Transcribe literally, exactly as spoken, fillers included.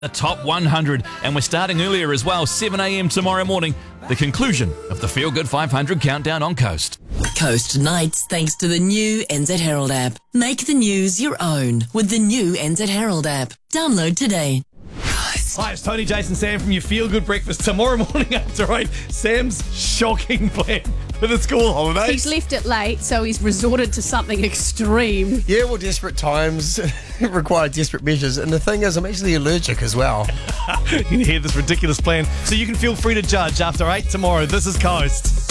The top one hundred, and we're starting earlier as well, seven a.m. tomorrow morning, the conclusion of the Feel Good five hundred countdown on Coast. Coast nights thanks to the new N Z Herald app. Make the news your own with the new N Z Herald app. Download today. Hi, it's Tony, Jason, Sam from your Feel Good Breakfast. Tomorrow morning after eight, Sam's shocking plan for the school holidays. He's left it late, so he's resorted to something extreme. Yeah, well, desperate times require desperate measures. And the thing is, I'm actually allergic as well. You can hear this ridiculous plan, so you can feel free to judge after eight tomorrow. This is Coast.